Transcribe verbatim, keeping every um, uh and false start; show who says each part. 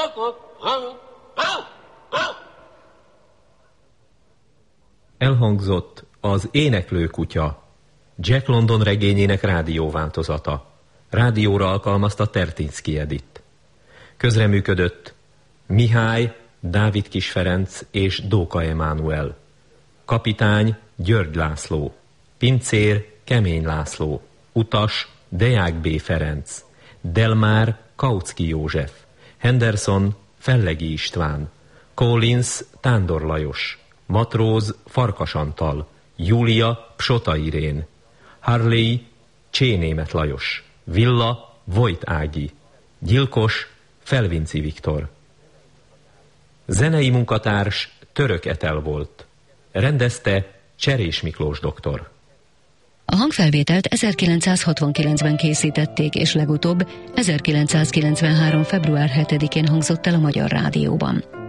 Speaker 1: Elhangzott az Éneklő kutya, Jack London regényének rádióváltozata. Rádióra alkalmazta Tertinszky Edith. Közreműködött Mihály, Dávid Kiss Ferenc és Dóka Emánuel. Kapitány György László. Pincér Kemény László. Utas Deák B. Ferenc. Delmár Kautsky József. Henderson Fellegi István. Collins Tándor Lajos. Matróz Farkas Antal. Júlia Psota Irén. Harley Csénémet Lajos. Villa Vojt Ági. Gyilkos Felvinci Viktor. Zenei munkatárs Török Etel volt. Rendezte Cserés Miklós doktor.
Speaker 2: A hangfelvételt ezerkilencszázhatvankilencben készítették, és legutóbb ezerkilencszázkilencvenhárom. február hetedikén hangzott el a Magyar Rádióban.